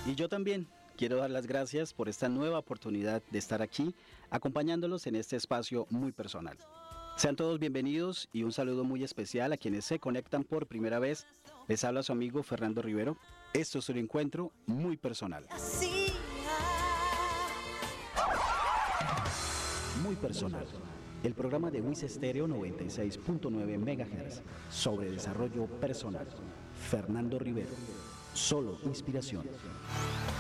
Y yo también quiero dar las gracias por esta nueva oportunidad de estar aquí acompañándolos en este espacio muy personal. Sean todos bienvenidos y un saludo muy especial a quienes se conectan por primera vez. Les habla su amigo Fernando Rivero. Esto es un encuentro muy personal. Muy personal. El programa de WIS Estéreo 96.9 MHz sobre desarrollo personal. Fernando Rivero. Solo inspiración.